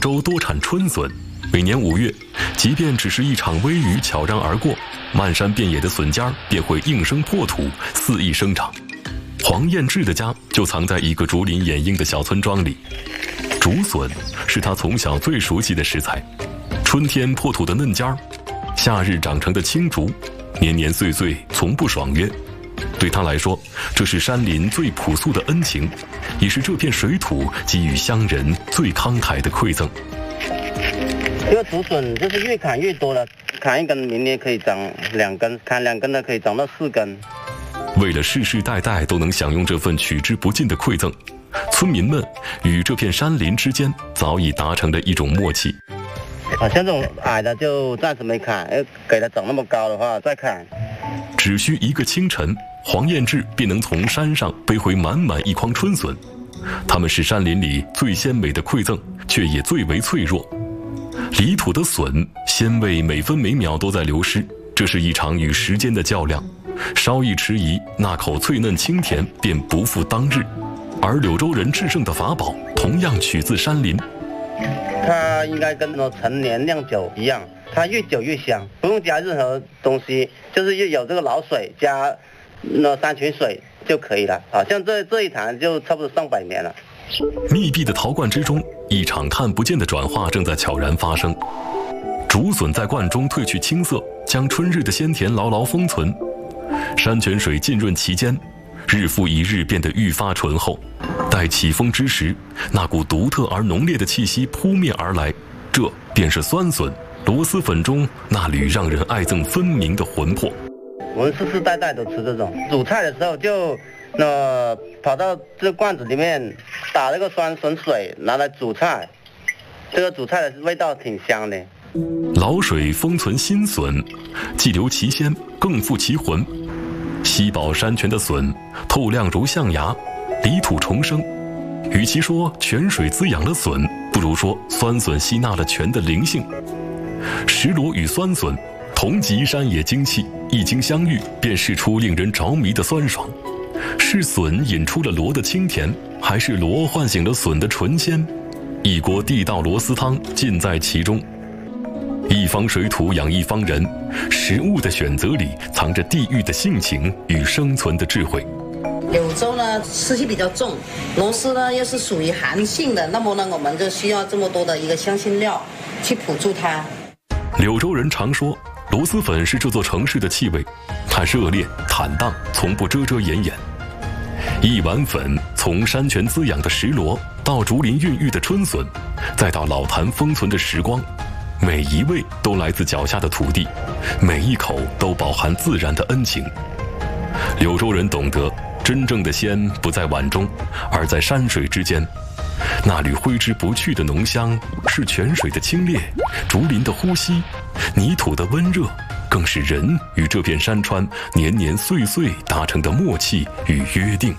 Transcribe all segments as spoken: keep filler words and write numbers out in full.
柳州多产春笋，每年五月，即便只是一场微雨悄然而过，漫山遍野的笋尖便会应声破土，肆意生长。黄彦志的家就藏在一个竹林掩映的小村庄里。竹笋是他从小最熟悉的食材，春天破土的嫩尖儿，夏日长成的青竹，年年岁岁从不爽约。对他来说，这是山林最朴素的恩情，也是这片水土给予乡人最慷慨的馈赠。 这个竹笋就是越砍越多了，砍一根明年可以长两根，砍两根的可以长到四根。 为了世世代代都能享用这份取之不尽的馈赠，村民们与这片山林之间早已达成了一种默契。 好像这种矮的就暂时没砍，给它长那么高的话再砍。 只需一个清晨，黄彦志便能从山上背回满满一筐春笋。它们是山林里最鲜美的馈赠，却也最为脆弱。离土的笋鲜味每分每秒都在流失，这是一场与时间的较量。稍一迟疑，那口脆嫩清甜便不复当日。而柳州人制胜的法宝同样取自山林。 它应该跟那陈年酿酒一样，它越久越香，不用加任何东西，就是有这个老水加那山泉水就可以了。好像这这一坛就差不多上百年了。 密闭的陶罐之中，一场看不见的转化正在悄然发生。竹笋在罐中褪去青色，将春日的鲜甜牢牢封存。山泉水浸润其间，日复一日变得愈发醇厚。待起风之时，那股独特而浓烈的气息扑面而来，这便是酸笋，螺蛳粉中那缕让人爱憎分明的魂魄。 我们世世代代都吃这种，煮菜的时候就那跑到这罐子里面打那个酸笋水拿来煮菜，这个煮菜的味道挺香的。 老水封存新笋，既留其鲜，更复其魂。吸饱山泉的笋，透亮如象牙，离土重生。与其说泉水滋养了笋，不如说酸笋吸纳了泉的灵性。石螺与酸笋同级山野精气，一经相遇便释出令人着迷的酸爽。是笋引出了螺的清甜，还是螺唤醒了笋的醇鲜？一锅地道螺丝汤尽在其中。一方水土养一方人，食物的选择里藏着地域的性情与生存的智慧。 柳州呢湿气比较重，螺丝呢又是属于寒性的，那么呢我们就需要这么多的一个香辛料去辅助它。 柳州人常说，螺蛳粉是这座城市的气味，它热烈坦荡，从不遮遮掩掩。一碗粉，从山泉滋养的石螺，到竹林孕育的春笋，再到老坛封存的时光，每一味都来自脚下的土地，每一口都饱含自然的恩情。柳州人懂得，真正的鲜不在碗中，而在山水之间。那缕挥之不去的浓香，是泉水的清冽，竹林的呼吸，泥土的温热，更是人与这片山川年年岁岁达成的默契与约定。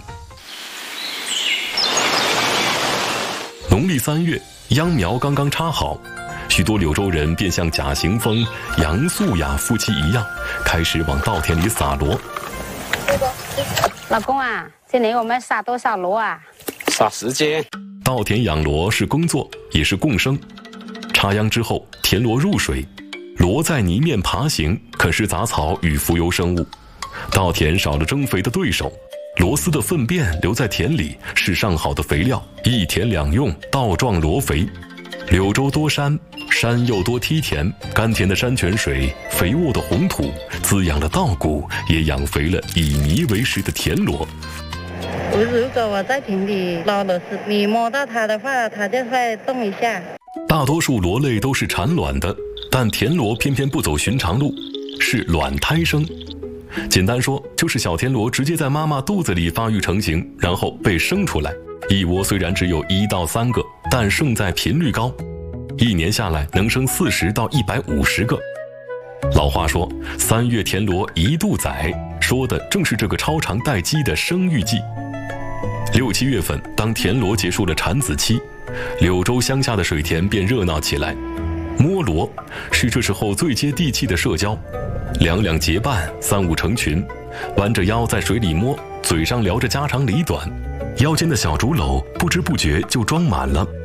农历三月，秧苗刚刚插好，许多柳州人便像贾行峰、杨素雅夫妻一样，开始往稻田里撒螺。 老公啊，今年我们撒多少螺啊？ 撒十斤。 稻田养螺是工作，也是共生。插秧之后，田螺入水，螺在泥面爬行，啃食杂草与浮游生物。稻田少了增肥的对手，螺丝的粪便留在田里，是上好的肥料，一田两用，稻壮螺肥。柳州多山，山又多梯田，甘甜的山泉水，肥沃的红土，滋养了稻谷，也养肥了以泥为食的田螺。 如果我在田里捞螺丝，你摸到它的话，它就会动一下。 大多数螺类都是产卵的，但田螺偏偏不走寻常路，是卵胎生。简单说，就是小田螺直接在妈妈肚子里发育成型，然后被生出来。一窝虽然只有一到三个，但胜在频率高，一年下来能生四十到一百五十个。老话说，三月田螺一度宰，说的正是这个超长待机的生育季。六七月份，当田螺结束了产子期，柳州乡下的水田便热闹起来。摸螺是这时候最接地气的社交，两两结伴，三五成群，弯着腰在水里摸，嘴上聊着家长里短，腰间的小竹篓不知不觉就装满了。